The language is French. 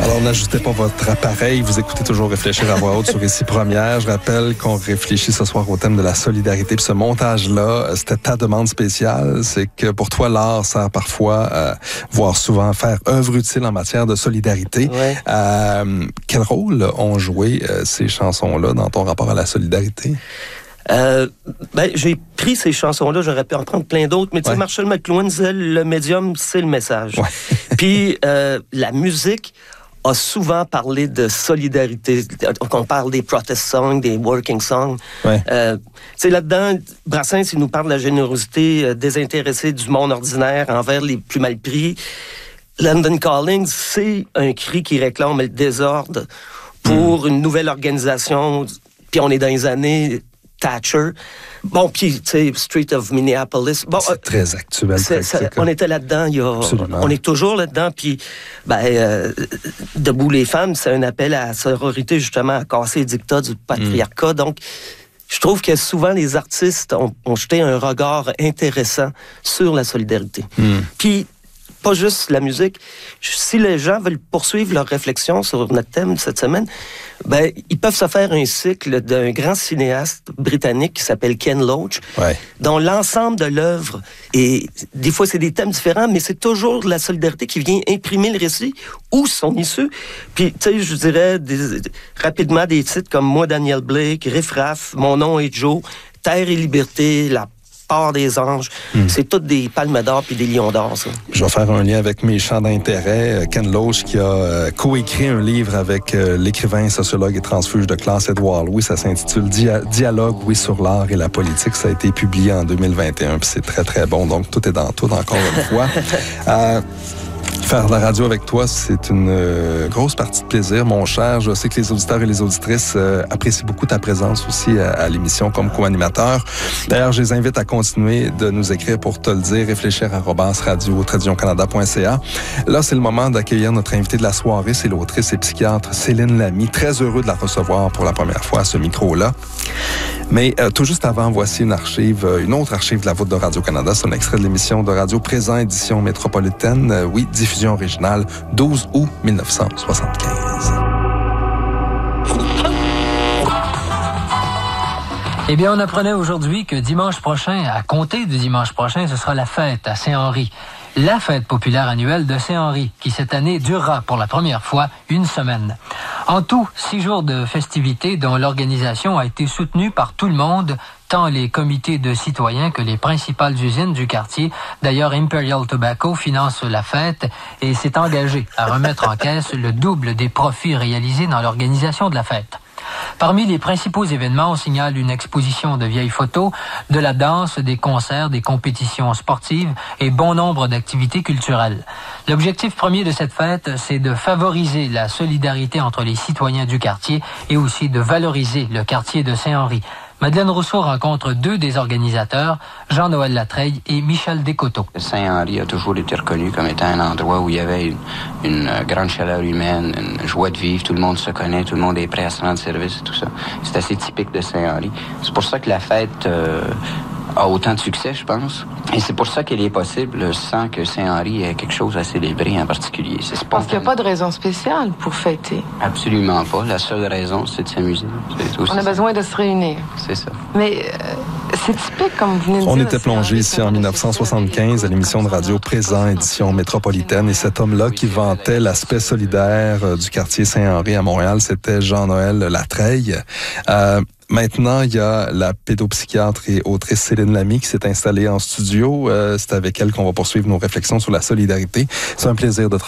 Alors, n'ajoutez pas votre appareil. Vous écoutez toujours Réfléchir à voix haute sur Ici Première. Je rappelle qu'on réfléchit ce soir au thème de la solidarité. Puis ce montage-là, c'était ta demande spéciale. C'est que pour toi, l'art sert parfois, voire souvent, faire œuvre utile en matière de solidarité. Ouais. Quel rôle ont joué ces chansons-là dans ton rapport à la solidarité? J'ai pris ces chansons-là, j'aurais pu en prendre plein d'autres, mais tu sais, Marshall McLuhan disait, le médium, c'est le message. Ouais. Puis la musique a souvent parlé de solidarité. On parle des protest songs, des working songs. Ouais. Là-dedans, Brassens, il nous parle de la générosité désintéressée du monde ordinaire envers les plus mal pris. London Calling, c'est un cri qui réclame le désordre pour une nouvelle organisation. Puis on est dans les années Thatcher. Bon, puis, tu sais, Street of Minneapolis. Bon, c'est très actuel. On était là-dedans, on est toujours là-dedans, puis, Debout les femmes, c'est un appel à la sororité, justement, à casser les dictats du patriarcat. Donc, je trouve que souvent, les artistes ont jeté un regard intéressant sur la solidarité. Puis, pas juste la musique. Si les gens veulent poursuivre leur réflexion sur notre thème cette semaine, ils peuvent se faire un cycle d'un grand cinéaste britannique qui s'appelle Ken Loach, dont l'ensemble de l'œuvre, et des fois c'est des thèmes différents, mais c'est toujours la solidarité qui vient imprimer le récit ou son issue. Puis, tu sais, je dirais rapidement des titres comme Moi, Daniel Blake, Riff Raff, Mon nom est Joe, Terre et liberté, La part des anges. C'est toutes des palmes d'or puis des lions d'or, ça. Je vais faire un lien avec mes champs d'intérêt. Ken Loach qui a coécrit un livre avec l'écrivain, sociologue et transfuge de classe Édouard Louis. Ça s'intitule Dialogue, oui, sur l'art et la politique. Ça a été publié en 2021 puis c'est très, très bon. Donc, tout est dans tout, encore une fois. Faire de la radio avec toi, c'est une grosse partie de plaisir, mon cher. Je sais que les auditeurs et les auditrices apprécient beaucoup ta présence aussi à l'émission comme co-animateur. D'ailleurs, je les invite à continuer de nous écrire pour te le dire, réfléchir@radio-canada.ca. Là, c'est le moment d'accueillir notre invitée de la soirée. C'est l'autrice et psychiatre Céline Lamy. Très heureux de la recevoir pour la première fois à ce micro-là. Mais tout juste avant, voici une autre archive de la voûte de Radio-Canada. C'est un extrait de l'émission de Radio Présent, édition métropolitaine. Diffusion originale, 12 août 1975. Eh bien, on apprenait aujourd'hui que dimanche prochain, à compter de dimanche prochain, ce sera la fête à Saint-Henri. La fête populaire annuelle de Saint-Henri, qui cette année durera pour la première fois une semaine. En tout, 6 jours de festivités dont l'organisation a été soutenue par tout le monde, tant les comités de citoyens que les principales usines du quartier. D'ailleurs, Imperial Tobacco finance la fête et s'est engagé à remettre en caisse le double des profits réalisés dans l'organisation de la fête. Parmi les principaux événements, on signale une exposition de vieilles photos, de la danse, des concerts, des compétitions sportives et bon nombre d'activités culturelles. L'objectif premier de cette fête, c'est de favoriser la solidarité entre les citoyens du quartier et aussi de valoriser le quartier de Saint-Henri. Madeleine Rousseau rencontre 2 des organisateurs, Jean-Noël Latreille et Michel Descoteaux. Saint-Henri a toujours été reconnu comme étant un endroit où il y avait une grande chaleur humaine, une joie de vivre, tout le monde se connaît, tout le monde est prêt à se rendre service et tout ça. C'est assez typique de Saint-Henri. C'est pour ça que la fête a autant de succès, je pense. Et c'est pour ça qu'elle est possible sans que Saint-Henri ait quelque chose à célébrer en particulier. Parce qu'il n'y a pas de raison spéciale pour fêter. Absolument pas. La seule raison, c'est de s'amuser. On a besoin de se réunir. C'est ça. Mais c'est typique, comme vous venez de dire. On était plongé ici en 1975 à l'émission de Radio Présent, édition métropolitaine. Et cet homme-là qui vantait l'aspect solidaire du quartier Saint-Henri à Montréal, c'était Jean-Noël Latreille. Maintenant, il y a la pédopsychiatre et autrice Céline Lamy qui s'est installée en studio. C'est avec elle qu'on va poursuivre nos réflexions sur la solidarité. C'est un plaisir de